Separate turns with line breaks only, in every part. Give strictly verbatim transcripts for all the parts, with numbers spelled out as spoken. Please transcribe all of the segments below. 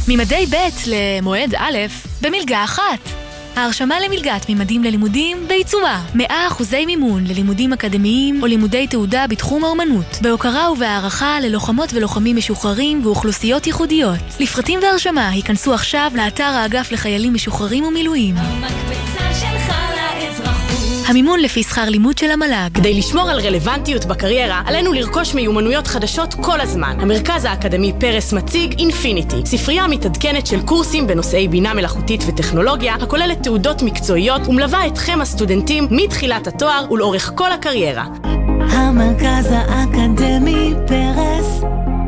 ממדי ב' למועד א' במלגה אחת. ההרשמה למלגת ממדים ללימודים בעיצומה. מאה אחוזי מימון ללימודים אקדמיים או לימודי תעודה בתחום האמנות. בהוקרה ובהערכה ללוחמות ולוחמים משוחררים ואוכלוסיות ייחודיות. לפרטים והרשמה היכנסו עכשיו לאתר האגף לחיילים משוחררים ומילואים.
המקבצה שלך לאזרחות.
המימון לפי שכר לימוד של המל"ג.
כדי לשמור על רלוונטיות בקריירה, עלינו לרכוש מיומנויות חדשות כל הזמן. המרכז האקדמי פרס מציג אינפיניטי, ספרייה מתעדכנת של קורסים בנושאי בינה מלאכותית וטכנולוגיה, הכוללת תעודות מקצועיות ומלווה אתכם הסטודנטים מתחילת התואר ולאורך כל הקריירה.
המרכז האקדמי פרס,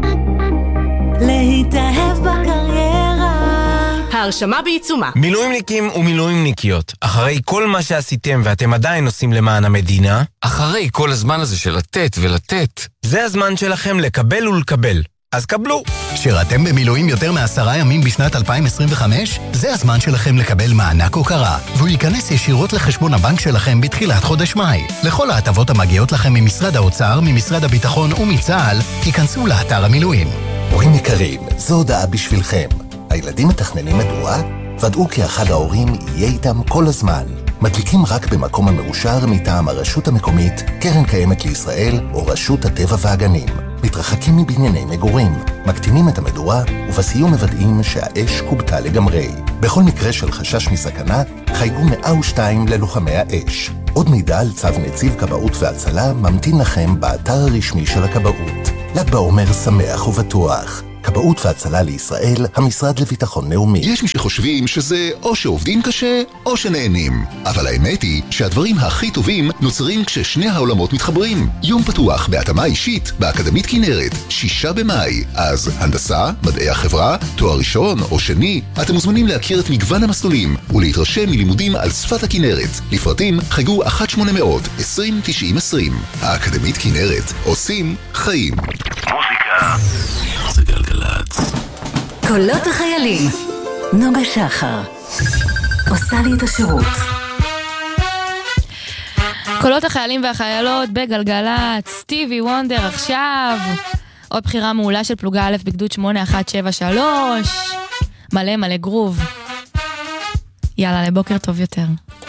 להתאהב בקריירה.
ההרשמה בעיצומה.
מילואימניקים ומילואימניקיות, אחרי כל מה שעשיתם ואתם עדיין עושים למען המדינה,
אחרי כל הזמן הזה של לתת ולתת,
זה הזמן שלכם לקבל ולקבל. אז קבלו.
שירתם במילואים יותר מעשרה ימים בשנת אלפיים עשרים וחמש? זה הזמן שלכם לקבל מענק הוקרה, והוא ייכנס ישירות לחשבון הבנק שלכם בתחילת חודש מאי. לכל ההטבות המגיעות לכם ממשרד האוצר, ממשרד הביטחון ומצה"ל, ייכנסו לאתר המילואים.
הורים יקרים, זו הודעה בשבילכם. הילדים מתכננים מדוע? ודאו כי אחד ההורים יהיה איתם כל הזמן. מדליקים רק במקום המאושר מטעם הרשות המקומית, קרן קיימת לישראל או רשות הטבע והגנים. מתרחקים מבנייני מגורים, מקטינים את המדורה ובסיום מוודאים שהאש קובטה לגמרי. בכל מקרה של חשש מסכנה, חייגו מאה ושתיים ללוחמי האש. עוד מידע על צו נציב כבאות והצלה ממתין לכם באתר הרשמי של הכבאות. ל"ג בעומר שמח ובטוח. כבאות והצלה לישראל, המשרד לביטחון לאומי.
יש מי שחושבים שזה או שעובדים קשה או שנהנים. אבל האמת היא שהדברים הכי טובים נוצרים כששני העולמות מתחברים. יום פתוח בהתאמה אישית באקדמית כנרת, שישה במאי. אז הנדסה, מדעי החברה, תואר ראשון או שני, אתם מוזמנים להכיר את מגוון המסלולים ולהתרשם מלימודים על שפת הכנרת. לפרטים חייגו אחת שמונה מאות עשרים תשעים עשרים. האקדמית כנרת, עושים חיים.
מוזיקה זה גלגלצ.
קולות החיילים. נוגה שחר עושה לי את השירות.
קולות החיילים והחיילות בגלגלצ. סטיבי וונדר עכשיו. עוד בחירה מעולה של פלוגה א' בגדוד שמונה אחת שבע שלוש. מלא מלא גרוב. יאללה, לבוקר טוב יותר.